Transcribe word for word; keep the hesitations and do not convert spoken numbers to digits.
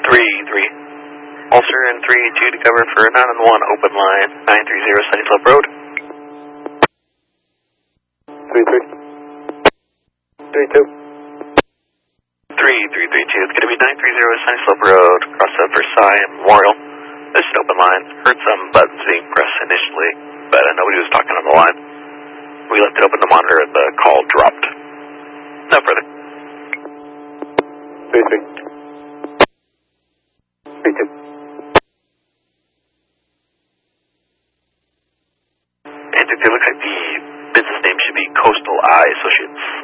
three three. Ulcer and three two to cover for nine on one open line, nine three zero Sunny Slope Road. three three. three two. three three three two, it's going to be nine three zero Sunny Slope Road, cross up Versailles and Memorial. This is an open line. Heard some buttons being pressed initially, but uh, nobody was talking on the line. We left it open to monitor and the call dropped. No further. three three. three two. And it looks like the business name should be Coastal Eye Associates.